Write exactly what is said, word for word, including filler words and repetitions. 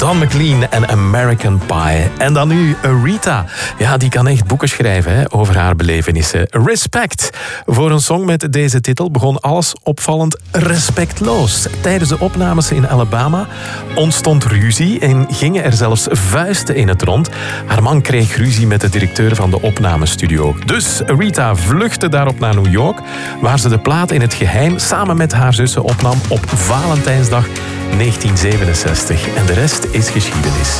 Don McLean en American Pie. En dan nu Aretha. Ja, die kan echt boeken schrijven hè, over haar belevenissen. Respect. Voor een song met deze titel begon alles opvallend respectloos. Tijdens de opnames in Alabama ontstond ruzie en gingen er zelfs vuisten in het rond. Haar man kreeg ruzie met de directeur van de opnamestudio. Dus Aretha vluchtte daarop naar New York, waar ze de plaat in het geheim samen met haar zussen opnam op Valentijnsdag negentien zevenenzestig. En de rest is geschiedenis.